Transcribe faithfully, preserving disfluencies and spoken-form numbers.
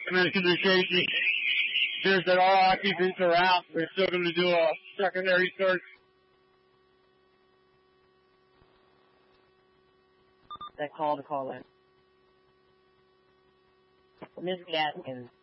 Communication appears that all occupants are out. We're still going to do a secondary search. That call to call in. Miz Gaskins.